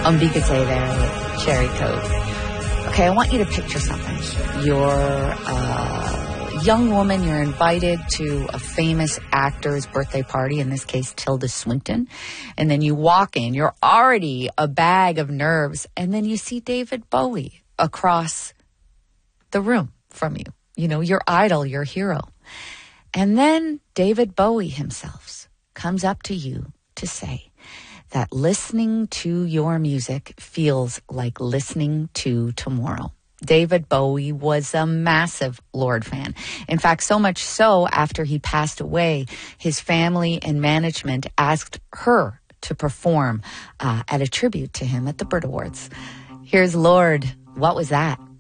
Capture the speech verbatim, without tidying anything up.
Ombikase there with Cherry Coke. Okay, I want you to picture something. You're a young woman, you're invited to a famous actor's birthday party, in this case, Tilda Swinton. And then you walk in, you're already a bag of nerves, and then you see David Bowie across the room from you. You know, your idol, your hero. And then David Bowie himself comes up to you to say that listening to your music feels like listening to tomorrow. David Bowie was a massive Lorde fan. In fact, so much so, after he passed away, his family and management asked her to perform uh, at a tribute to him at the Brit Awards. Here's Lorde. What was that?